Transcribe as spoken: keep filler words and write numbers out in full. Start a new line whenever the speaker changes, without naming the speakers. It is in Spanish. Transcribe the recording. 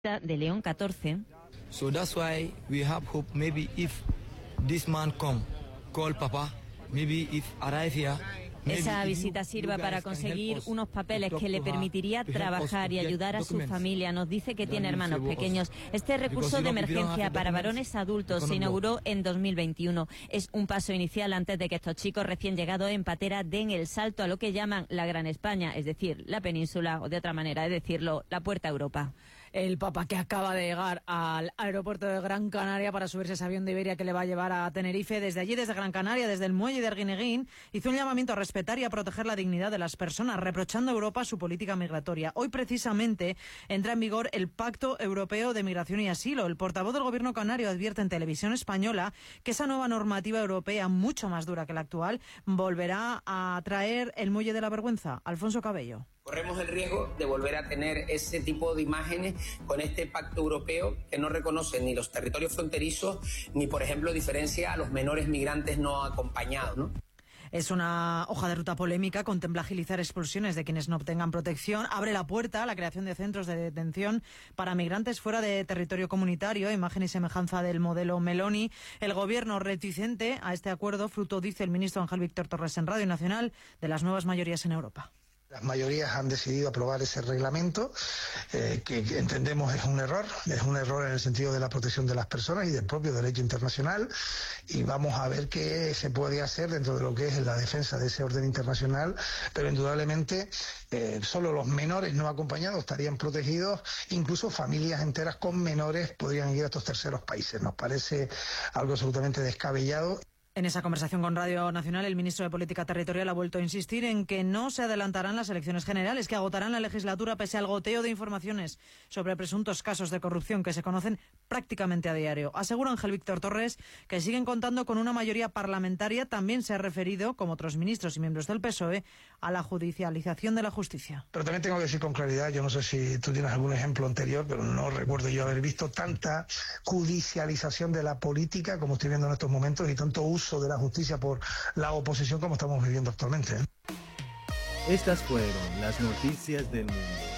de León catorce.
So that's why we have hope. Maybe if this man come, call Papa, maybe if arrive here.
Esa visita sirva para conseguir unos papeles que le permitiría trabajar y ayudar a su familia. Nos dice que tiene hermanos pequeños. Este recurso de emergencia para varones adultos se inauguró en dos mil veintiuno. Es un paso inicial antes de que estos chicos recién llegados en patera den el salto a lo que llaman la Gran España, es decir, la península, o de otra manera de decirlo, la puerta a Europa.
El Papa, que acaba de llegar al aeropuerto de Gran Canaria para subirse a ese avión de Iberia que le va a llevar a Tenerife. Desde allí, desde Gran Canaria, desde el muelle de Arguineguín, hizo un llamamiento a respetar y a proteger la dignidad de las personas, reprochando a Europa su política migratoria. Hoy, precisamente, entra en vigor el Pacto Europeo de Migración y Asilo. El portavoz del Gobierno canario advierte en Televisión Española que esa nueva normativa europea, mucho más dura que la actual, volverá a traer el muelle de la vergüenza. Alfonso Cabello.
Corremos el riesgo de volver a tener ese tipo de imágenes con este pacto europeo que no reconoce ni los territorios fronterizos ni, por ejemplo, diferencia a los menores migrantes no acompañados, ¿no?
Es una hoja de ruta polémica, contempla agilizar expulsiones de quienes no obtengan protección, abre la puerta a la creación de centros de detención para migrantes fuera de territorio comunitario, imagen y semejanza del modelo Meloni. El gobierno reticente a este acuerdo, fruto, dice el ministro Ángel Víctor Torres en Radio Nacional, de las nuevas mayorías en Europa.
Las mayorías han decidido aprobar ese reglamento, eh, que entendemos es un error, es un error en el sentido de la protección de las personas y del propio derecho internacional, y vamos a ver qué se puede hacer dentro de lo que es la defensa de ese orden internacional, pero indudablemente eh, solo los menores no acompañados estarían protegidos, incluso familias enteras con menores podrían ir a estos terceros países. Nos parece algo absolutamente descabellado.
En esa conversación con Radio Nacional, el ministro de Política Territorial ha vuelto a insistir en que no se adelantarán las elecciones generales, que agotarán la legislatura pese al goteo de informaciones sobre presuntos casos de corrupción que se conocen prácticamente a diario. Asegura Ángel Víctor Torres que siguen contando con una mayoría parlamentaria. También se ha referido, como otros ministros y miembros del P S O E, a la judicialización de la justicia.
Pero también tengo que decir con claridad, yo no sé si tú tienes algún ejemplo anterior, pero no recuerdo yo haber visto tanta judicialización de la política como estoy viendo en estos momentos y tanto uso de la justicia por la oposición como estamos viviendo actualmente.
Estas fueron las noticias del mundo.